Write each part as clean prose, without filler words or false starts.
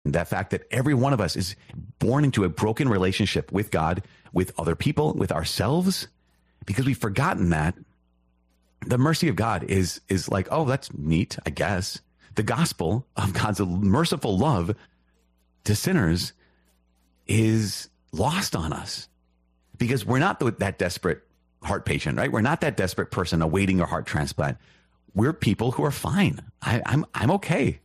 That fact that every one of us is born into a broken relationship with God, with other people, with ourselves, because we've forgotten that the mercy of God is like, oh, that's neat, I guess. The gospel of God's merciful love to sinners is lost on us because we're not that desperate heart patient, right? We're not that desperate person awaiting a heart transplant. We're people who are fine. I'm okay.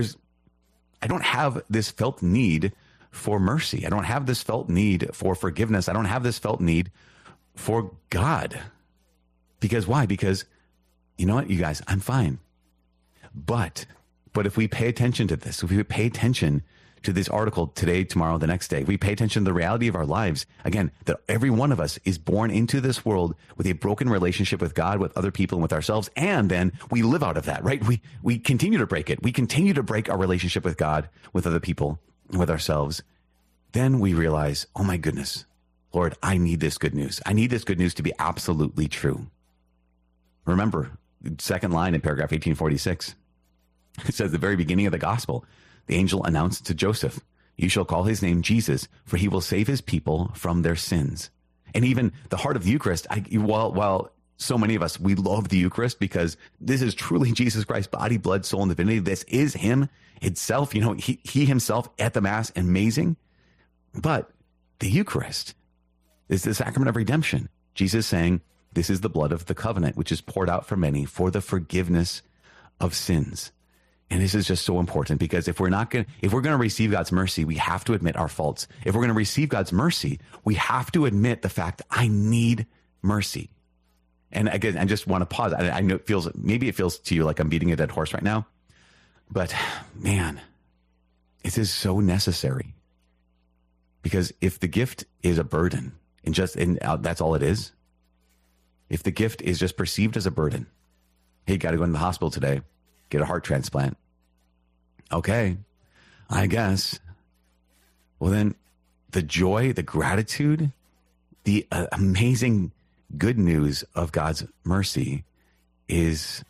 I don't have this felt need for mercy. I don't have this felt need for forgiveness. I don't have this felt need for God. Because why? Because you know what, you guys, I'm fine. But if we pay attention to this, if we pay attention to this article today, tomorrow, the next day, we pay attention to the reality of our lives, again, that every one of us is born into this world with a broken relationship with God, with other people, and with ourselves. And then we live out of that, right? We continue to break it. We continue to break our relationship with God, with other people, and with ourselves. Then we realize, oh my goodness, Lord, I need this good news. I need this good news to be absolutely true. Remember, second line in paragraph 1846. It says the very beginning of the gospel, the angel announced to Joseph, you shall call his name Jesus, for he will save his people from their sins. And even the heart of the Eucharist, while so many of us, we love the Eucharist because this is truly Jesus Christ, body, blood, soul, and divinity. This is him itself. You know, he himself at the Mass, amazing. But the Eucharist is the sacrament of redemption. Jesus saying, this is the blood of the covenant, which is poured out for many for the forgiveness of sins. And this is just so important because if we're going to receive God's mercy, we have to admit our faults. If we're going to receive God's mercy, we have to admit the fact I need mercy. And again, I just want to pause. I know maybe it feels to you like I'm beating a dead horse right now, but man, it is so necessary because if the gift is a burden and that's all it is, if the gift is just perceived as a burden, hey, got to go into the hospital today, get a heart transplant. Okay, I guess. Well, then the joy, the gratitude, the amazing good news of God's mercy is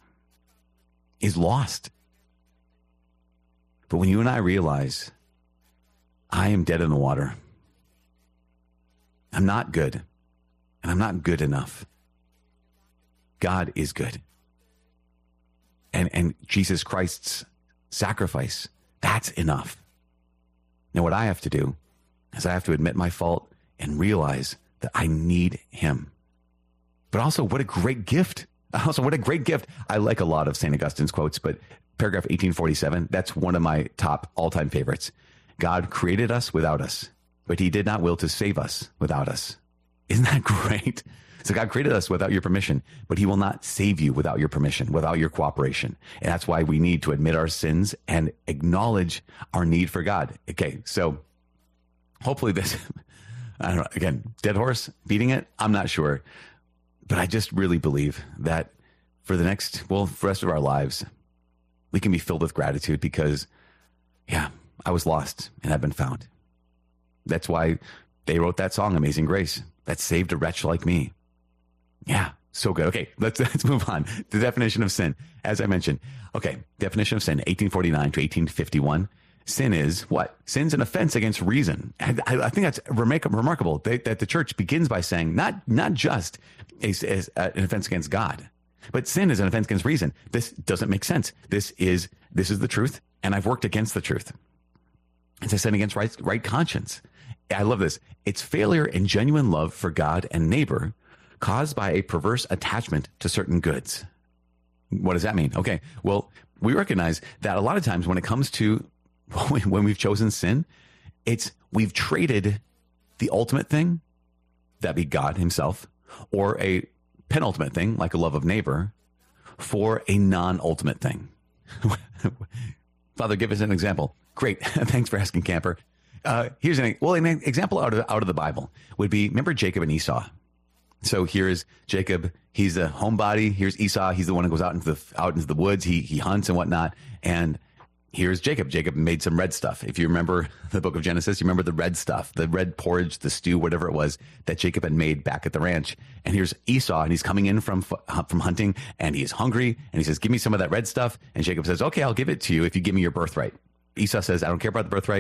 lost. But when you and I realize I am dead in the water, I'm not good, and I'm not good enough. God is good. And Jesus Christ's sacrifice, that's enough. Now, what I have to do is I have to admit my fault and realize that I need him. But also, what a great gift. I like a lot of St. Augustine's quotes, but paragraph 1847, that's one of my top all-time favorites. God created us without us, but he did not will to save us without us. Isn't that great? So God created us without your permission, but he will not save you without your permission, without your cooperation. And that's why we need to admit our sins and acknowledge our need for God. Okay, so hopefully this, I don't know, again, dead horse, beating it, I'm not sure. But I just really believe that for the rest of our lives, we can be filled with gratitude because, yeah, I was lost and I've been found. That's why they wrote that song, Amazing Grace, that saved a wretch like me. Yeah, so good. Okay, let's move on. The definition of sin, as I mentioned. Okay, definition of sin, 1849 to 1851. Sin is what? Sin's an offense against reason. And I think that's remarkable that the church begins by saying not just an offense against God, but sin is an offense against reason. This doesn't make sense. This is the truth, and I've worked against the truth. It's a sin against right conscience. I love this. It's failure in genuine love for God and neighbor caused by a perverse attachment to certain goods. What does that mean? Okay, well, we recognize that a lot of times when it comes to when we've chosen sin, we've traded the ultimate thing, that be God himself, or a penultimate thing, like a love of neighbor, for a non-ultimate thing. Father, give us an example. Great. Thanks for asking, Camper. Here's an example out of the Bible would be, remember Jacob and Esau? So here's Jacob. He's a homebody. Here's Esau. He's the one who goes out into the woods. He hunts and whatnot. And here's Jacob. Jacob made some red stuff. If you remember the book of Genesis, you remember the red stuff, the red porridge, the stew, whatever it was that Jacob had made back at the ranch. And here's Esau, and he's coming in from hunting, and he's hungry, and he says, give me some of that red stuff. And Jacob says, okay, I'll give it to you if you give me your birthright. Esau says, I don't care about the birthright.